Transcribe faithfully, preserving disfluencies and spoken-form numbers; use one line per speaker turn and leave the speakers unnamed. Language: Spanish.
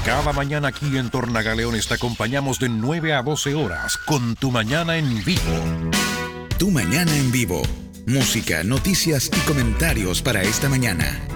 Cada mañana aquí en Tornagaleones te acompañamos de nueve a doce horas con Tu Mañana en Vivo.
Tu Mañana en Vivo. Música, noticias y comentarios para esta mañana.